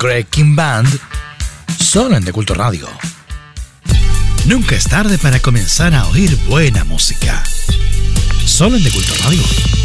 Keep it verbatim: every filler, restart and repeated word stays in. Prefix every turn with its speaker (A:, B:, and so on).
A: Greg King Band, solo en De Culto Radio. Nunca es tarde para comenzar a oír buena música. Solo en De Culto Radio.